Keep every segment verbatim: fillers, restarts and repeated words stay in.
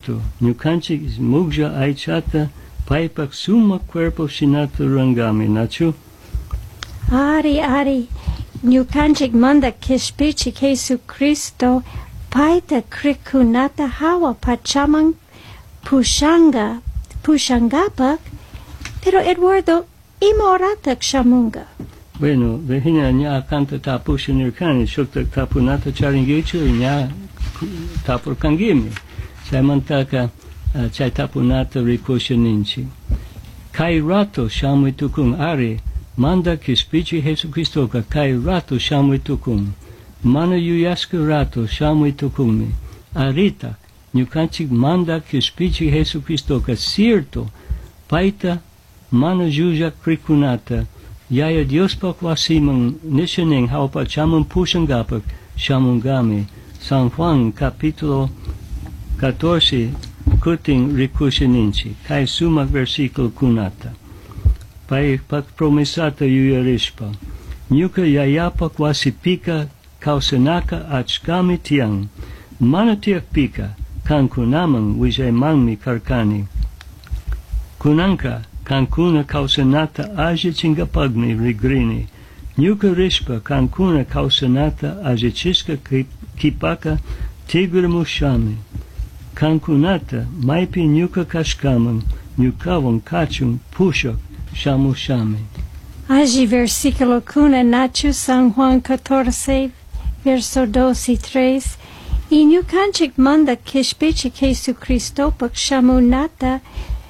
Cristo, ñukanchik muklla aychata paypak suma cuerpo shinata rangami, nachu? Ari, ari, ñukanchik manda kishpichik Jesucristo payta krikunata hawa pachaman pushanga, pushangapak, pero Eduardo, ima oratak shamunga? Bueno, Virginia, ña kanta tapushinirkani, shukta tapunata charingichu, ña tapurkangimi. Saimantaka uh, chay tapunata rikushininchi. Kai rato shamui tukun ari, manda kispichi Jesucristo ka kai rato shamui tukun. Mana yuyaska rato shamui tukumi. Arita, ñukanchik manda kispichi Jesucristo ka cierto, paita mana yuya krikunata, yaya Diospak wasiman nishaning haupa chamun pushangapak shamungami. San Juan capítulo catorce kuting rikushininchi, kai suma versículo kunata. Pai pak promesata yuyarishpa. Nyuka yayapak wasipika kausenaka achkami tiang. Mana tiak pika, kan kunaman wijaymanmi karkani. Kunanka, kan kuna kausenata aje chingapagmi rigrini. Nyuka rishpa, kan kuna kausenata aje chiska kipaka tigre mushami. Kankunata maipi nyuka kashkaman, nyukawan kachun pushok shamushami. Allí versículo kuna nachu San Juan catorce, verso dos y tres, y ñukanchik manda kishpichik Jesucristo pak shamunata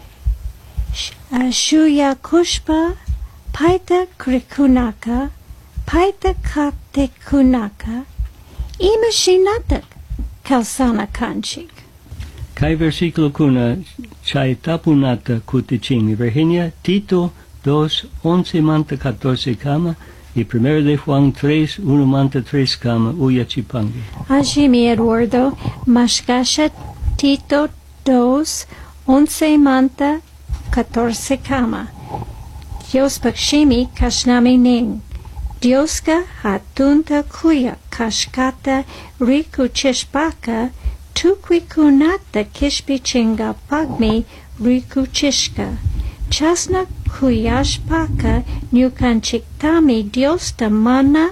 shuya kushpa paita krikunaka, paita kate kunaka, ima shinatak kalsana kanchik. Kai versículo kuna chay tapunata kutichimi. Virginia, Tito dos, once manta catorce kama, y primero de Juan tres, uno manta tres kama, uyachipangi. Allí mi Eduardo, mashkasha Tito dos, once manta catorce kama. Dios pakshimi kashnami ning. Dioska hatunta kuya kashkata riku cheshpaka tukwi kunata kishpichinga pagmi riku chishka. Chasna kuyashpaka ñukanchiktami Diosta mana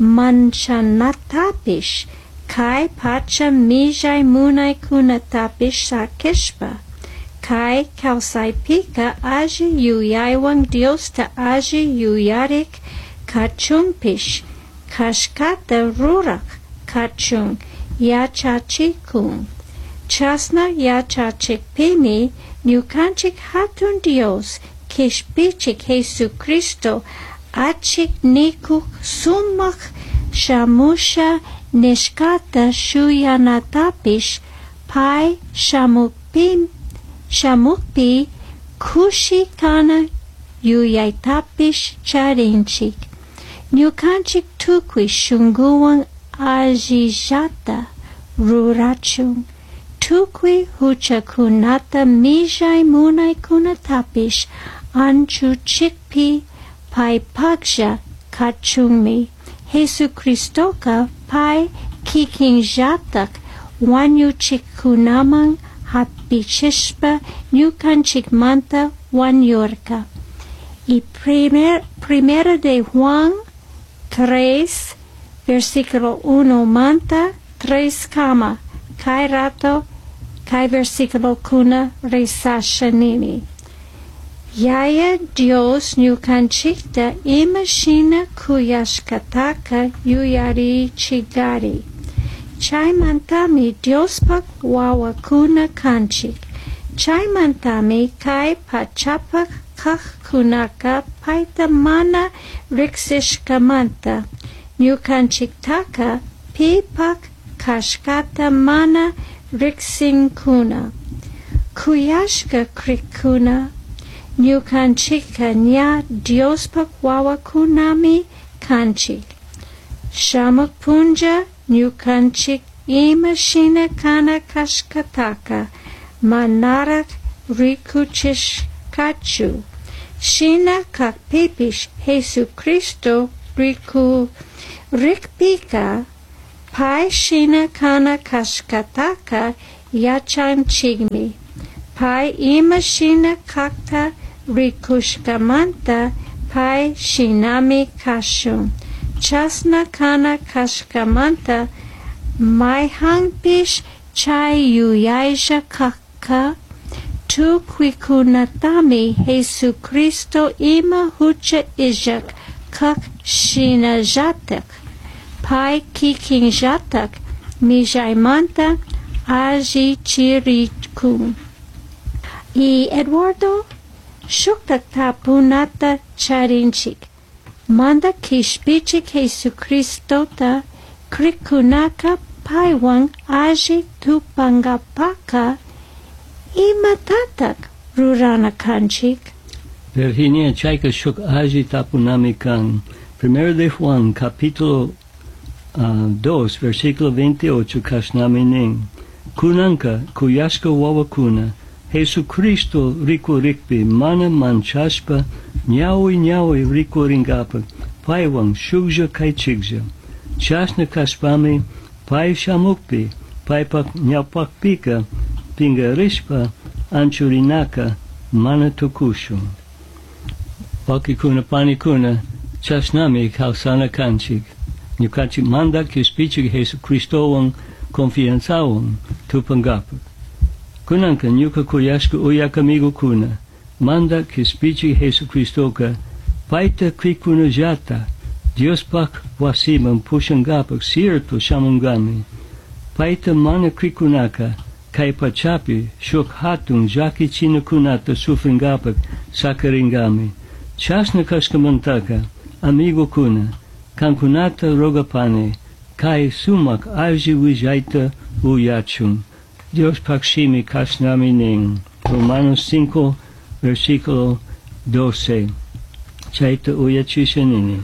manchanatapish kai pacha mijay munay kunatapish sakishpa. Kai kausaypika aji yuyaywan Diosta aji yuyarik kachunpish, kashkata rurak kachun, yachachikun. Chasna yachachikpimi, ñukanchik hatun Dios, kishpichik Jesucristo, achik nikuk sumak shamusha nishkata shuyanatapish, pai shamukpim, shamukpi kushikana yuyaytapish charinchik. Ñukanchik tukui shunguwan ajillata rurachun. Tukui huchakunata mijay munay kunatapish anchuchikpi pai paksha kachunmi. Jesucristoka pai kikinjatak wanyuchikunaman happichishpa ñukanchik manta wanyurka. Y primer, primero de Juan tres, versículo uno manta, tres kama, kai rato, kai versículo kuna resashanini. Yaya Dios ñukanchikta imashina kuyashkataka yuyari chigari. Chaymantami Diospak wawakuna kanchik. Chaymantami kai pachapak kak kunaka paita mana riksishkamanta. Ñukanchiktaka pipak kashkata mana riksinkuna. Kuyashka krikuna. Ñukanchika ña Diospak wawakunami kanchik. Shamak punja ñukanchik imashina kana kashkataka manarak rikuchishkachu. Shina kakpipish Jesucristo riku rikpika pai shina kana kashkataka yachaim chigmi. Pai ima shina kakta rikushkamanta pai shinami kashum. Chasna kana kashkamanta maihangpish chay yuyaisha kaka tu quikunatami Jesu Cristo ima hucha ijak kak shinajatak pai kikinjatak mijaimanta aji chirikun. Y Eduardo shuktak tapunata charinchik manda kishpichik Jesu Cristo ta krikunaka paiwang aji tupangapaka imatatak rurana kanchik. Virginia Chaika Shuk Aji Tapunami Kan. Primero de Juan, capítulo uh, dos, versículo veintiocho, Kashnami Ning. Kunanka, Kuyashka Wawakuna, Jesucristo Riku Rikpi, Mana Manchashpa, Nyawi Nyawi Riku Ringapa, Paiwang Shugja Kaichigja, Chasna Kaspami, Pai Shamukpi, Paipak Nyapakpika, Pingarishpa, Anchurinaka, Mana Tukushu. Wakikuna Panikuna, Chasnami Kausana Kanchik, Nyukachik Manda Kispichik Jesu Christowang, Confianzawang, Tupangapa. Kunanka Nyuka Kuyashka Uyakamigo Kuna, Manda Kispichik Jesu Christoka, Paita Krikuna Jata, Dios Pak Wasiman Pushangapak, Sirto Shamungami, Paita Mana Krikunaka, Kaipachapi, Shuk Hatun, Jaki Chinakunata, Sufringapak, Sakaringami, Chasna Kashkamantaka, Amigo Kuna, Kankunata Rogapane, Kai Sumak Aji Wijaita Uyachun, Dios Pakshimi Kashnami Ning, Romanos cinco, versículo doce, Chaita Uyachishanini,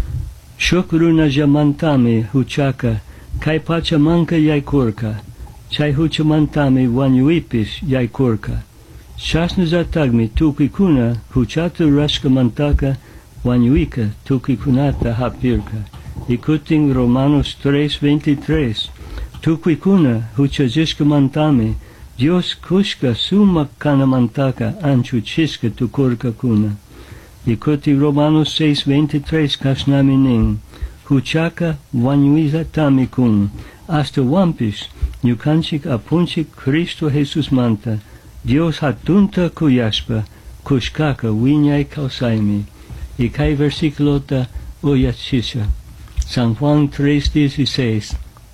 Shuk Runa Jamantami, Huchaka, Kai Pachamanka Yaikurka, Chai Huchamantami Wanyuipis Yaikurka, Shasna Zatagmi Tukikuna Huchata Rashkamantaka Wanyuika Tukikunata Hapirka, Ikuting Romanos tres veintitrés, Tukikuna Huchajishkamantami, Dios Kushka Sumak Kanamantaka Anchuchiska Tukurka Kuna, Ikuti Romanos seis veintitrés Kashnami Ning, Huchaka Wanyuiza Tamikun, hasta Wampis, Nyukanchik Apunchik Cristo Jesus Manta, Dios Hatunta Kuyashpa, Kushkaka Winyai Kausaimi, y Kai Versiculota Uyachisha, San Juan tres dieciséis,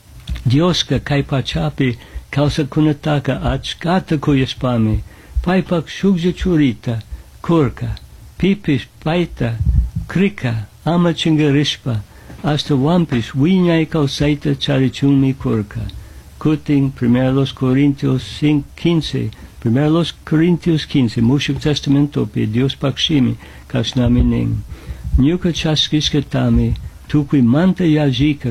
Dioska Kai Pachapi, Kausa Kunataka Achkata Kuyashpami, Paipak Shugja Churita, Kurka, Pipis Paita, Krika, Amachingarishpa, hasta Wampis, Winyai Kausaita Charichumi Kurka. Kuting, Primero los Corintios quince, Primero los Corintios quince, Mushuk Testamento pe Dios Pakshimi, Kashnami Ning. Nyuka Chaskiskatami, Tukwi Manta Yajika,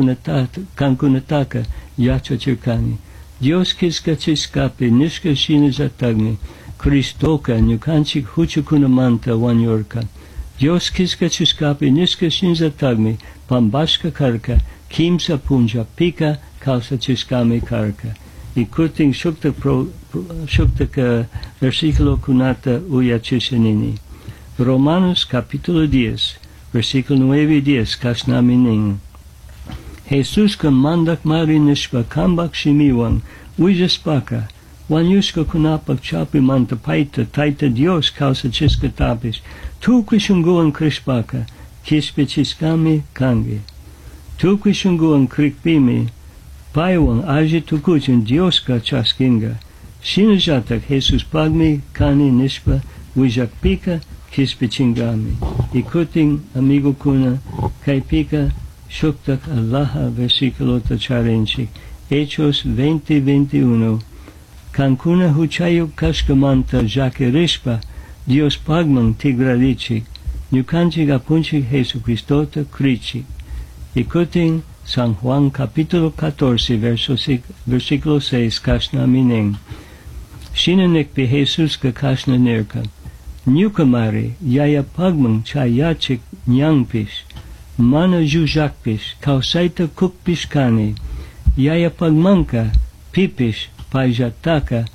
Kankunataka, Yacha Chirkani. Dios Kiska Chiskapi, Nishka Shina Zatagni, Kristoka, Nyukanchik Huchukuna Manta Wanyorka. Dios Kiska Chiskapi, Nishka Shina Zatagni, Pambashka Karka, Kimsa Punja Pika, Kausa Chiskami Karka. Y Kuting Shukta pro, Shukta versículo Kunata Uyachishanini. Romanos capítulo diez, versículo nueve y diez, Kashnami Ning. Jesús ka mandak marinishpa kambak shimiwang, Ujaspaka, Wanyushka kunapak chapi manta paita, taita Dios kausa chiska tapis, tu kwishunguan krishpaka, kispe chiskami kangi. Tu kwishunguan krikpimi, Paiwang aji tukuchin Dios ka chaskinga, Shinajatak Jesus pagmi kani nishpa, Wijakpika kispe chingami. Ikuting amigo kuna, Kaipika shuktak Allaha versículo tacharenchik, Hechos veinte veintiuno, Kankuna huchayuk kashkamanta jakerishpa, Dios pagman tigralichik, Nyukanchik apunchik Jesucristota krichik. Ikuting San Juan capítulo catorce, verso, versículo seis, Kashnami Ning. Shinanikpi Jesus ka kashna nirka. Nyukamari, yaya pagmang chayachik nyangpish, mana jujakpish, kausaita kukpishkani, yaya pagmanka, pipish, paijataka